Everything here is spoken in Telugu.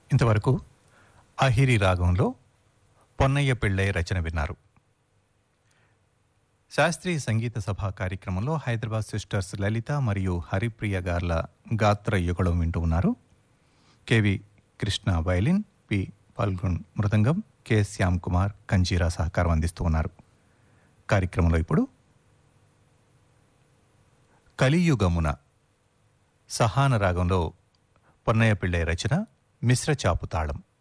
ఇంతవరకు అహిరి రాగంలో పొన్నయ్య పిళ్ళై రచన విన్నారు. శాస్త్రీయ సంగీత సభ కార్యక్రమంలో హైదరాబాద్ సిస్టర్స్ లలిత మరియు హరిప్రియ గార్ల గాత్ర యుగళం వింటూ ఉన్నారు. కెవి కృష్ణ వయలిన్, పి పాల్గొన్ మృదంగం, కె శ్యామ్ కుమార్ కంజీరా సహకారం అందిస్తూ ఉన్నారు. కార్యక్రమంలో ఇప్పుడు కలియుగమున సహాన రాగంలో పొన్నయ్య పిళ్ళై రచన మిశ్ర చాపు తాళం.